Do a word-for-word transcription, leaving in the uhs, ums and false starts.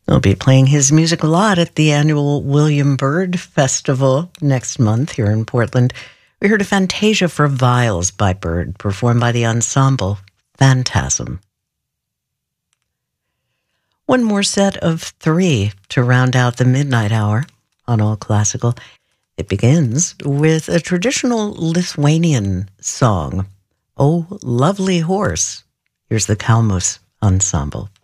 I'll be playing his music a lot at the annual William Byrd Festival next month here in Portland. We heard a Fantasia for Viols by Byrd, performed by the ensemble Phantasm. One more set of three to round out the midnight hour on All Classical. It begins with a traditional Lithuanian song, "Oh Lovely Horse." Here's the Kalmus Ensemble.